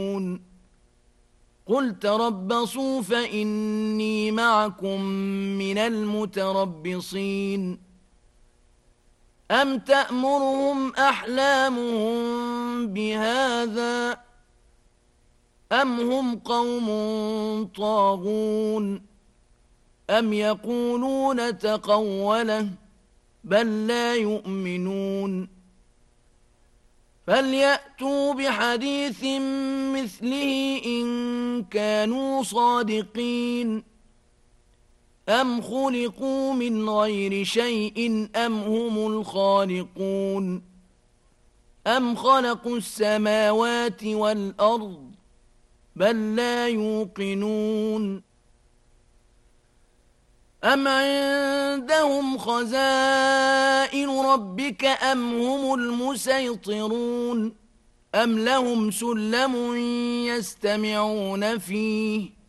قل تربصوا فإني معكم من المتربصين أم تأمرهم أحلامهم بهذا أم هم قوم طاغون أم يقولون تقوله بل لا يؤمنون فليأتوا بحديث مثله إن كانوا صادقين أم خلقوا من غير شيء أم هم الخالقون أم خلقوا السماوات والأرض بل لا يوقنون أم عندهم خزائن ربك أم هم المسيطرون أم لهم سلم يستمعون فيه